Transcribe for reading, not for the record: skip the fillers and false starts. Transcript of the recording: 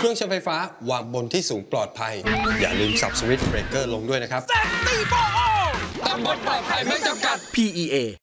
เครื่องใช้ไฟฟ้าวางบนที่สูงปลอดภัยอย่าลืมสับสวิตช์เบรกเกอร์ลงด้วยนะครับตำบลปลอดภัยไม่จำกัด PEA